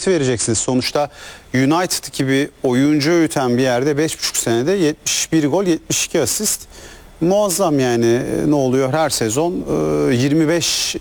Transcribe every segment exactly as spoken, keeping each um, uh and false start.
forveti vereceksiniz. Sonuçta United gibi oyuncu öğüten bir yerde beş buçuk senede yetmiş bir gol, yetmiş iki asist. Muazzam yani. Ne oluyor her sezon yirmi beş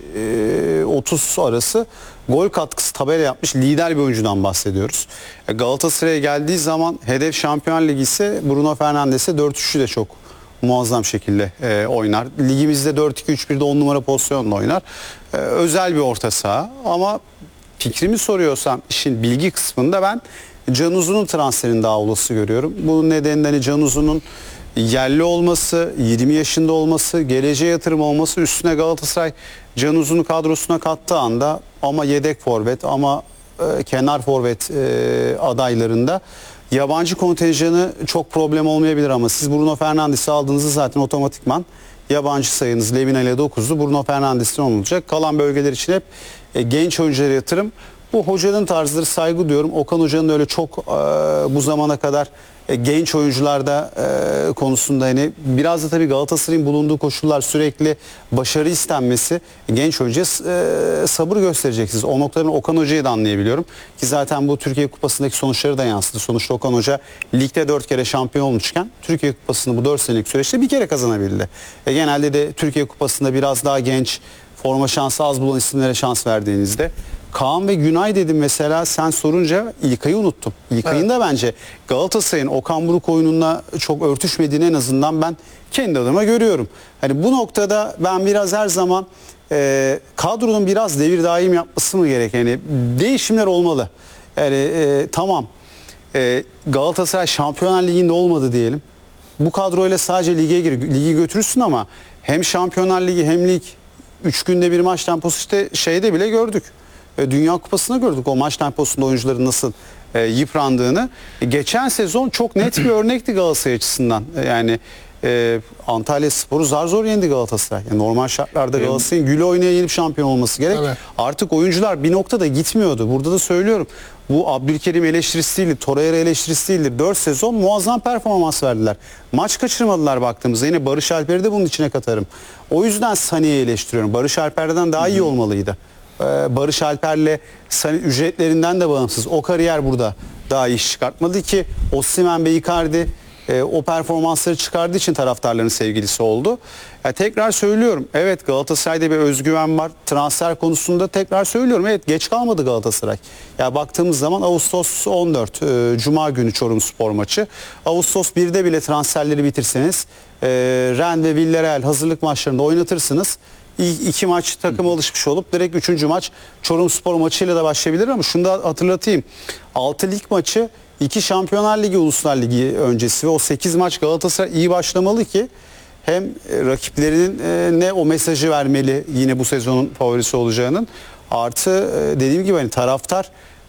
otuz arası gol katkısı tabela yapmış lider bir oyuncudan bahsediyoruz. Galatasaray'a geldiği zaman hedef Şampiyonlar Ligi ise Bruno Fernandes'e dört üçü de çok muazzam şekilde e, oynar. Ligimizde dört iki üç bir'de on numara pozisyonla oynar. E, özel bir orta saha ama fikrimi soruyorsan işin bilgi kısmında ben Can Uzun'un transferini daha olası görüyorum. Bunun nedeniyle hani Can Uzun'un yerli olması, yirmi yaşında olması, geleceğe yatırım olması, üstüne Galatasaray Can Uzun'u kadrosuna kattığı anda ama yedek forvet ama e, kenar forvet e, adaylarında yabancı kontenjanı çok problem olmayabilir ama siz Bruno Fernandes'i aldığınızda zaten otomatikman yabancı sayınız Lemina ile dokuzlu Bruno Fernandes'ten olacak. Kalan bölgeler için hep e, genç oyunculara yatırım. Bu hocanın tarzları, saygı diyorum. Okan Hoca'nın öyle çok e, bu zamana kadar e, genç oyuncularda e, konusunda hani biraz da tabii Galatasaray'ın bulunduğu koşullar sürekli başarı istenmesi genç oyuncuya e, sabır göstereceksiniz. O noktadan Okan Hoca'yı da anlayabiliyorum. Ki zaten bu Türkiye Kupası'ndaki sonuçları da yansıdı. Sonuçta Okan Hoca ligde dört kere şampiyon olmuşken Türkiye Kupası'nı bu dört senelik süreçte bir kere kazanabildi. E, genelde de Türkiye Kupası'nda biraz daha genç, forma şansı az bulan isimlere şans verdiğinizde Kaan ve Günay dedim mesela, sen sorunca İlkay'ı unuttum. İlkay'ın evet. da bence Galatasaray'ın Okan Buruk oyununa çok örtüşmediğini en azından ben kendi adıma görüyorum. Hani bu noktada ben biraz her zaman e, kadronun biraz devir daim yapması mı gerek? Yani değişimler olmalı. Yani e, tamam e, Galatasaray Şampiyonlar Ligi'nde olmadı diyelim. Bu kadroyla sadece lige gir, ligi götürürsün ama hem Şampiyonlar Ligi hem lig üç günde bir maç temposu işte şeyde bile gördük. Dünya Kupası'na gördük o maç temposunda oyuncuların nasıl e, yıprandığını. E, geçen sezon çok net bir örnekti Galatasaray açısından. E, yani e, Antalyaspor'u zar zor yendi Galatasaray. Yani normal şartlarda Galatasaray'ın güle oynaya yenip şampiyon olması gerek. Evet. Artık oyuncular bir noktada gitmiyordu. Burada da söylüyorum. Bu Abdülkerim eleştirisi değildir, Torreira eleştirisi değildir. dört sezon muazzam performans verdiler. Maç kaçırmadılar baktığımızda. Yine Barış Alper'i de bunun içine katarım. O yüzden Sané'yi eleştiriyorum. Barış Alper'den daha iyi olmalıydı. Barış Alper'le ücretlerinden de bağımsız o kariyer burada daha iyi iş çıkartmadı ki Osimhen ve Icardi e, o performansları çıkardığı için taraftarların sevgilisi oldu. Yani tekrar söylüyorum, evet Galatasaray'da bir özgüven var transfer konusunda, tekrar söylüyorum, evet geç kalmadı Galatasaray. Ya baktığımız zaman Ağustos on dört e, Cuma günü Çorumspor maçı, Ağustos birde bile transferleri bitirseniz e, Rennes ve Villarreal hazırlık maçlarında oynatırsınız. İlk iki maç takım alışmış olup direkt üçüncü maç Çorumspor maçıyla da başlayabilir ama şunu da hatırlatayım. altı lig maçı, iki Şampiyonlar Ligi, Uluslar Ligi öncesi ve o sekiz maç Galatasaray iyi başlamalı ki hem rakiplerinin ne o mesajı vermeli yine bu sezonun favorisi olacağının, artı dediğim gibi hani taraftar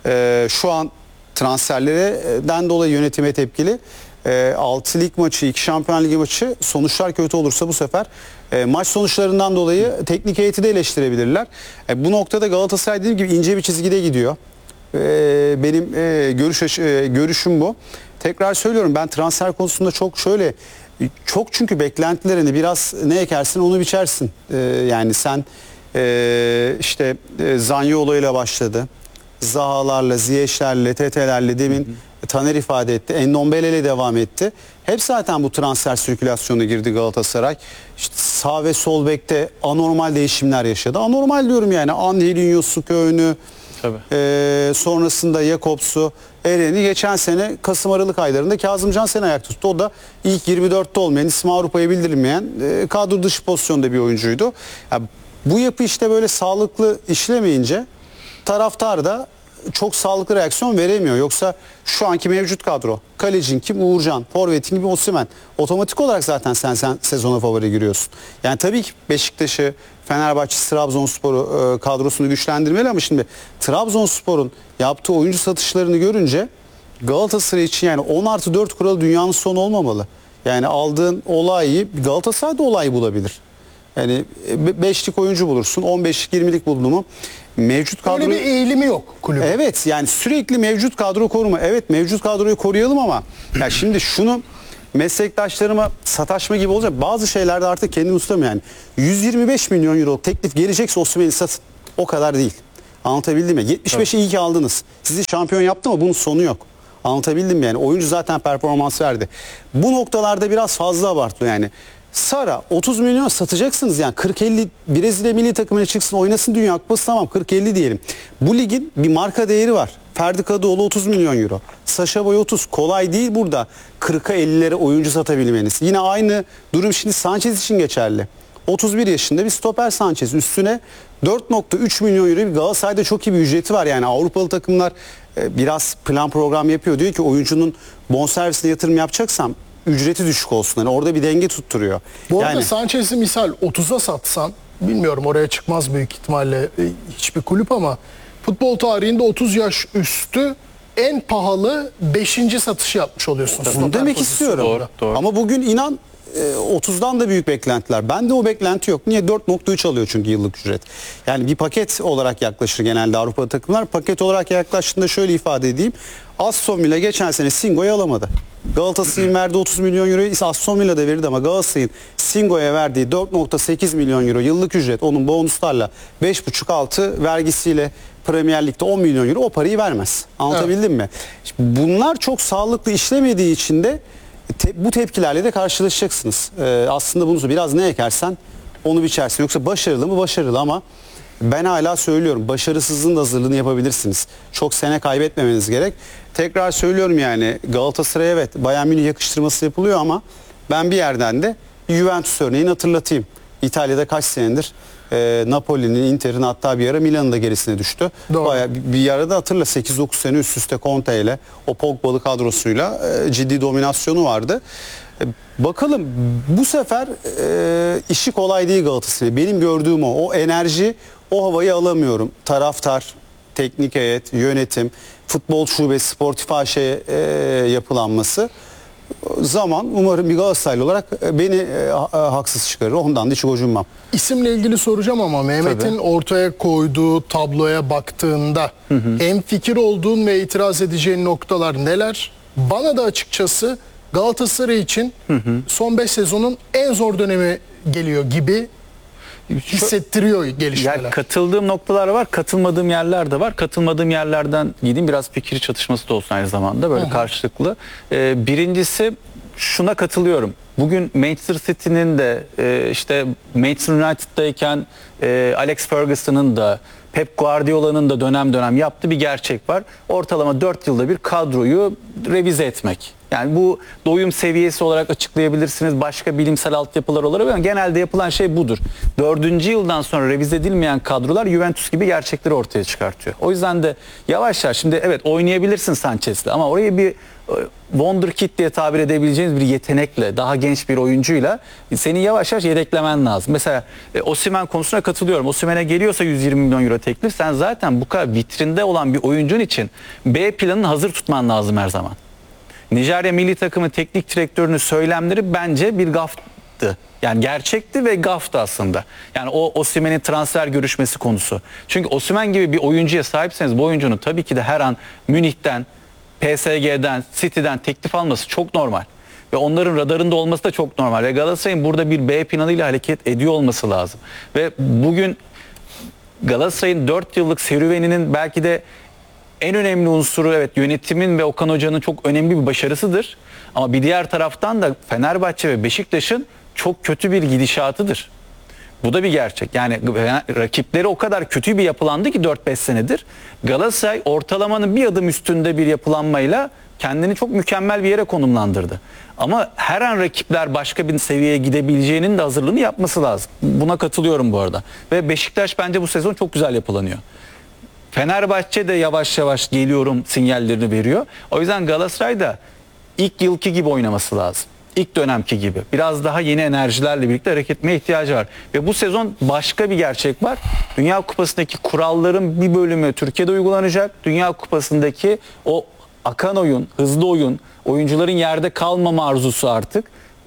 şu an transferlerden dolayı yönetime tepkili. altı lig maçı, iki Şampiyonlar Ligi maçı sonuçlar kötü olursa bu sefer e, maç sonuçlarından dolayı teknik heyeti de eleştirebilirler. E, bu noktada Galatasaray dediğim gibi ince bir çizgide gidiyor. E, benim e, görüş e, görüşüm bu. Tekrar söylüyorum, ben transfer konusunda çok şöyle çok çünkü beklentilerini biraz ne ekersin onu biçersin. E, yani sen e, işte e, Zaniolo ile başladı. Zahalarla, Ziyech'lerle, Tete'lerle demin hı hı. Taner ifade etti. Endombele ile devam etti. Hep zaten bu transfer sirkülasyonuna girdi Galatasaray. İşte sağ ve sol bekte anormal değişimler yaşadı. Anormal diyorum yani. Angelinho, Suköy'ünü, e, sonrasında Jakobs'u, Eren'i geçen sene Kasım Aralık aylarında Kazımcan Sen ayak tuttu. O da ilk yirmi dörtte olmayan, ismi Avrupa'ya bildirilmeyen e, kadro dışı pozisyonda bir oyuncuydu. Yani bu yapı işte böyle sağlıklı işlemeyince taraftar da çok sağlıklı reaksiyon veremiyor. Yoksa şu anki mevcut kadro, kalecin kim? Uğurcan, forvetin gibi Osimhen. Otomatik olarak zaten sen, sen sezona favori giriyorsun. Yani tabii ki Beşiktaş'ı, Fenerbahçe, Trabzonspor'u e, kadrosunu güçlendirmeli ama şimdi Trabzonspor'un yaptığı oyuncu satışlarını görünce Galatasaray için yani on artı dört kuralı dünyanın sonu olmamalı. Yani aldığın olayı Galatasaray da olay bulabilir. Yani beşlik oyuncu bulursun, on beşlik yirmilik buldu mu? Mevcut kadro... Öyle bir eğilimi yok kulübün. Evet, yani sürekli mevcut kadro koruma. Evet, mevcut kadroyu koruyalım ama ya şimdi şunu meslektaşlarıma sataşma gibi olacak. Bazı şeylerde artık kendimi tutamıyorum yani. yüz yirmi beş milyon euro teklif gelecekse Osimhen'i satın. O kadar değil. Anlatabildim mi? yetmiş beşi iyi ki aldınız. Sizi şampiyon yaptı ama bunun sonu yok. Anlatabildim mi? Yani oyuncu zaten performans verdi. Bu noktalarda biraz fazla abartılıyor yani. Sara otuz milyon satacaksınız yani kırk elli Brezilya milli takımına çıksın oynasın Dünya Kupası, tamam kırk elli diyelim. Bu ligin bir marka değeri var. Ferdi Kadıoğlu otuz milyon euro. Sacha Boey otuz. Kolay değil burada kırka ellilere oyuncu satabilmeniz. Yine aynı durum şimdi Sanchez için geçerli. otuz bir yaşında bir stoper Sanchez. Üstüne dört nokta üç milyon euro bir Galatasaray'da çok iyi bir ücreti var. Yani Avrupalı takımlar e, biraz plan program yapıyor. Diyor ki oyuncunun bonservisine yatırım yapacaksam ücreti düşük olsun. Yani orada bir denge tutturuyor. Bu arada yani, Sanchez'i misal otuza satsan, bilmiyorum oraya çıkmaz büyük ihtimalle e, hiçbir kulüp ama futbol tarihinde otuz yaş üstü en pahalı beşinci satışı yapmış oluyorsun. Bunu demek istiyorum. Doğru, doğru. Ama bugün inan otuzdan da büyük beklentiler. Bende o beklenti yok. Niye? dört nokta üç alıyor çünkü yıllık ücret. Yani bir paket olarak yaklaşır genelde Avrupa takımlar. Paket olarak yaklaştığında şöyle ifade edeyim. Aston Villa geçen sene Singo'yu alamadı. Galatasaray'ın verdiği otuz milyon euroyu Aston Villa da verirdi ama Galatasaray'ın Singo'ya verdiği dört nokta sekiz milyon euro yıllık ücret, onun bonuslarla beş buçuk altı vergisiyle Premier Lig'de on milyon euro o parayı vermez. Anlatabildim evet. mi? Şimdi bunlar çok sağlıklı işlemediği için de Te, bu tepkilerle de karşılaşacaksınız. Ee, aslında bunu biraz ne ekersen onu biçersin. Yoksa başarılı mı? Başarılı ama ben hala söylüyorum. Başarısızlığın da hazırlığını yapabilirsiniz. Çok sene kaybetmemeniz gerek. Tekrar söylüyorum yani Galatasaray'a evet Bayern Münih yakıştırması yapılıyor ama ben bir yerden de Juventus örneğini hatırlatayım. İtalya'da kaç senedir e, Napoli'nin, Inter'in hatta bir ara Milan'ın da gerisine düştü. Bayağı bir, bir arada hatırla sekiz dokuz sene üst üste Conte ile o Pogba'lı kadrosuyla e, ciddi dominasyonu vardı. E, bakalım bu sefer e, işi kolay değil Galatasaray. Benim gördüğüm o. O enerji, o havayı alamıyorum. Taraftar, teknik heyet, yönetim, futbol şubesi, Sportif A Ş e, yapılanması. Zaman umarım bir Galatasaraylı olarak beni e, haksız çıkarır. Ondan da hiç gocunmam. İsimle ilgili soracağım ama Mehmet'in ortaya koyduğu tabloya baktığında hı hı. hemfikir olduğun ve itiraz edeceğin noktalar neler? Bana da açıkçası Galatasaray için hı hı. son beş sezonun en zor dönemi geliyor gibi hissettiriyor gelişmeler. Yani katıldığım noktalar var, katılmadığım yerler de var. Katılmadığım yerlerden gideyim, biraz fikir çatışması da olsun aynı zamanda böyle Hı-hı. karşılıklı. Ee, birincisi şuna katılıyorum. Bugün Manchester City'nin de e, işte Manchester United'dayken e, Alex Ferguson'ın da Pep Guardiola'nın da dönem dönem yaptığı bir gerçek var. Ortalama dört yılda bir kadroyu revize etmek. Yani bu doyum seviyesi olarak açıklayabilirsiniz. Başka bilimsel altyapılar olarak ama genelde yapılan şey budur. Dördüncü yıldan sonra revize edilmeyen kadrolar Juventus gibi gerçekleri ortaya çıkartıyor. O yüzden de yavaş yavaş şimdi evet oynayabilirsin Sanchez'le ama orayı bir wonderkid diye tabir edebileceğiniz bir yetenekle, daha genç bir oyuncuyla seni yavaş yavaş yedeklemen lazım. Mesela e, Osimhen konusuna katılıyorum. Osimhen'e geliyorsa yüz yirmi milyon euro teklif, sen zaten bu kadar vitrinde olan bir oyuncun için B planını hazır tutman lazım her zaman. Nijerya milli takımı teknik direktörünün söylemleri bence bir gaftı. Yani gerçekti ve gaftı aslında. Yani o Osimhen'in transfer görüşmesi konusu. Çünkü Osimhen gibi bir oyuncuya sahipseniz bu oyuncunun tabii ki de her an Münih'ten, P S G'den, City'den teklif alması çok normal. Ve onların radarında olması da çok normal. Ve Galatasaray'ın burada bir B planıyla hareket ediyor olması lazım. Ve bugün Galatasaray'ın dört yıllık serüveninin belki de en önemli unsuru evet yönetimin ve Okan Hoca'nın çok önemli bir başarısıdır. Ama bir diğer taraftan da Fenerbahçe ve Beşiktaş'ın çok kötü bir gidişatıdır. Bu da bir gerçek. Yani rakipleri o kadar kötü bir yapılandı ki dört beş senedir. Galatasaray ortalamanın bir adım üstünde bir yapılanmayla kendini çok mükemmel bir yere konumlandırdı. Ama her an rakipler başka bir seviyeye gidebileceğinin de hazırlığını yapması lazım. Buna katılıyorum bu arada. Ve Beşiktaş bence bu sezon çok güzel yapılanıyor. Fenerbahçe de yavaş yavaş geliyorum sinyallerini veriyor. O yüzden Galatasaray da ilk yılki gibi oynaması lazım. İlk dönemki gibi. Biraz daha yeni enerjilerle birlikte hareket etmeye ihtiyacı var. Ve bu sezon başka bir gerçek var. Dünya Kupası'ndaki kuralların bir bölümü Türkiye'de uygulanacak. Dünya Kupası'ndaki o akan oyun, hızlı oyun, oyuncuların yerde kalmama arzusu artık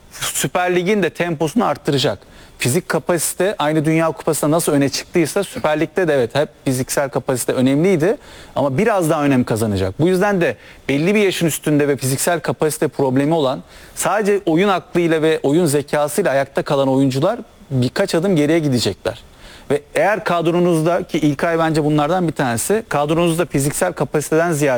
Süper Lig'in de temposunu arttıracak. Fizik kapasite aynı Dünya Kupası'nda nasıl öne çıktıysa Süper Lig'de de evet hep fiziksel kapasite önemliydi ama biraz daha önem kazanacak. Bu yüzden de belli bir yaşın üstünde ve fiziksel kapasite problemi olan sadece oyun aklıyla ve oyun zekasıyla ayakta kalan oyuncular birkaç adım geriye gidecekler. Ve eğer kadronuzda, ki İlkay bence bunlardan bir tanesi, kadronuzda fiziksel kapasiteden ziyade